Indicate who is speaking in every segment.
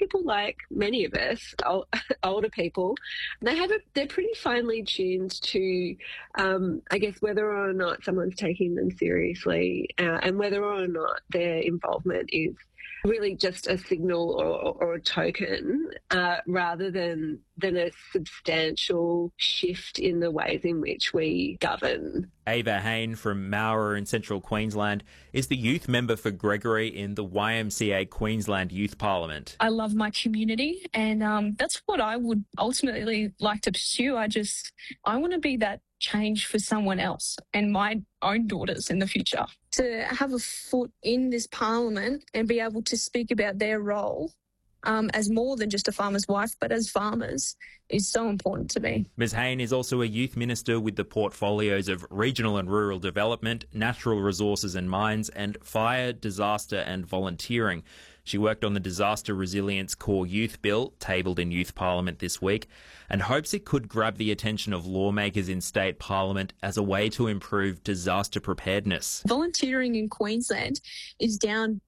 Speaker 1: people like many of us, older people, they're pretty finely tuned to, I guess, whether or not someone's taking them seriously, and whether or not their involvement is really just a signal or a token, rather than a substantial shift in the ways in which we govern.
Speaker 2: Ava Hain from Mowra in central Queensland is the youth member for Gregory in the YMCA Queensland Youth Parliament.
Speaker 3: I love my community, and that's what I would ultimately like to pursue. I want to be that change for someone else and my own daughters in the future. To have a foot in this parliament and be able to speak about their role as more than just a farmer's wife, but as farmers, is so important to me.
Speaker 2: Ms Hain is also a youth minister with the portfolios of regional and rural development, natural resources and mines, and fire, disaster and volunteering. She worked on the Disaster Resilience Core Youth Bill, tabled in Youth Parliament this week, and hopes it could grab the attention of lawmakers in state parliament as a way to improve disaster preparedness.
Speaker 3: Volunteering in Queensland is down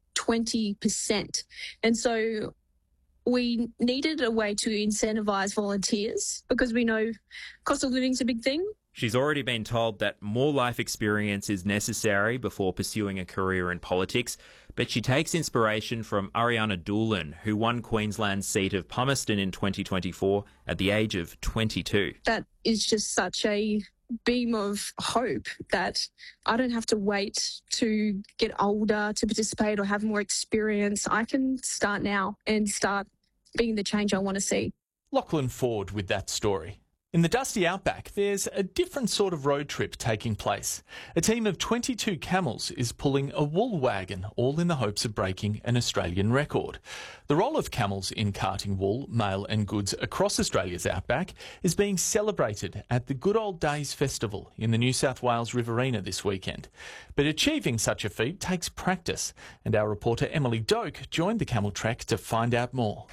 Speaker 3: 20%. And so we needed a way to incentivise volunteers because we know cost of living is a big thing.
Speaker 2: She's already been told that more life experience is necessary before pursuing a career in politics, but she takes inspiration from Ariana Doolan, who won Queensland's seat of Palmerston in 2024 at the age of 22.
Speaker 3: That is just such a beam of hope that I don't have to wait to get older to participate or have more experience. I can start now and start being the change I want to see.
Speaker 4: Lachlan Ford with that story. In the dusty outback, there's a different sort of road trip taking place. A team of 22 camels is pulling a wool wagon, all in the hopes of breaking an Australian record. The role of camels in carting wool, mail and goods across Australia's outback is being celebrated at the Good Old Days Festival in the New South Wales Riverina this weekend. But achieving such a feat takes practice, and our reporter Emily Doak joined the camel trek to find out more.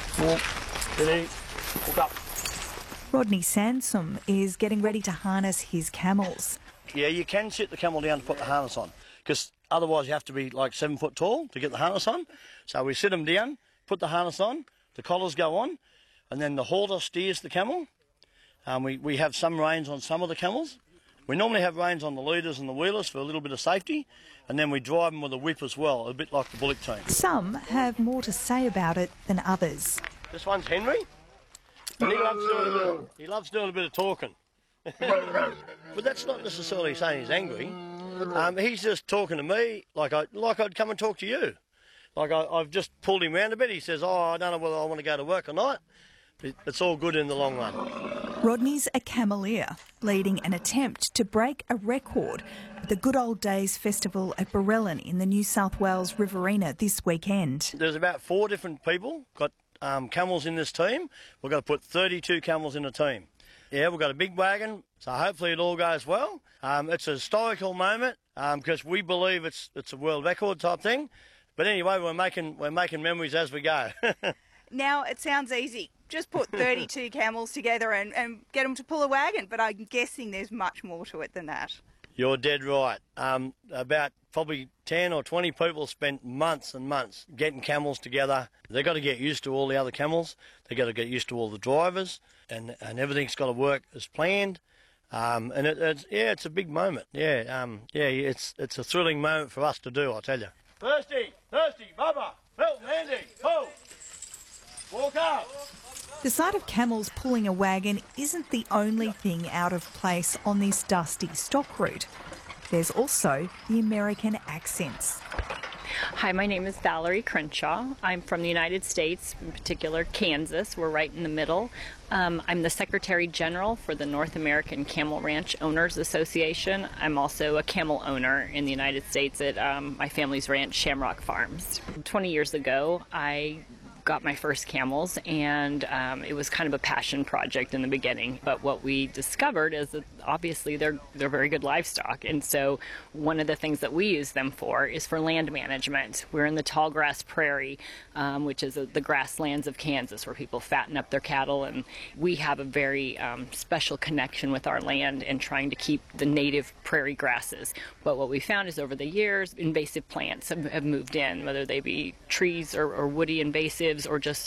Speaker 5: Walk up.
Speaker 6: Rodney Sansom is getting ready to harness his camels.
Speaker 5: Yeah, you can sit the camel down to put the harness on, because otherwise you have to be like 7 foot tall to get the harness on. So we sit them down, put the harness on, the collars go on, and then the halter steers the camel. We have some reins on some of the camels. We normally have reins on the leaders and the wheelers for a little bit of safety, and then we drive them with a whip as well, a bit like the bullock team.
Speaker 6: Some have more to say about it than others.
Speaker 5: This one's Henry. And he loves doing a bit of talking. But that's not necessarily saying he's angry. He's just talking to me like I'd come and talk to you. Like I've just pulled him round a bit. He says, I don't know whether I want to go to work or not. It's all good in the long run.
Speaker 6: Rodney's a cameleer, leading an attempt to break a record at the Good Old Days Festival at Barellan in the New South Wales Riverina this weekend.
Speaker 5: There's about 4 different people got camels in this team. We've got to put 32 camels in a team. Yeah, we've got a big wagon, so hopefully it all goes well. It's a historical moment because we believe it's a world record type thing. But anyway, we're making memories as we go.
Speaker 7: Now, it sounds easy. Just put 32 camels together and get them to pull a wagon, but I'm guessing there's much more to it than that.
Speaker 5: You're dead right. About probably 10 or 20 people spent months and months getting camels together. They've got to get used to all the other camels. They've got to get used to all the drivers, and everything's got to work as planned. And it's a big moment. It's a thrilling moment for us to do, I tell you. Thirsty, Bubba, Phil, Andy, pull. Walk up.
Speaker 6: The sight of camels pulling a wagon isn't the only thing out of place on this dusty stock route. There's also the American accents.
Speaker 8: Hi, my name is Valerie Crenshaw. I'm from the United States, in particular Kansas. We're right in the middle. I'm the Secretary General for the North American Camel Ranch Owners Association. I'm also a camel owner in the United States at my family's ranch, Shamrock Farms. 20 years ago, I got my first camels, and it was kind of a passion project in the beginning. But what we discovered is that obviously they're very good livestock, and so one of the things that we use them for is for land management. We're in the tall grass prairie, which is the grasslands of Kansas, where people fatten up their cattle, and we have a very special connection with our land and trying to keep the native prairie grasses. But what we found is over the years, invasive plants have moved in, whether they be trees or woody invasives, or just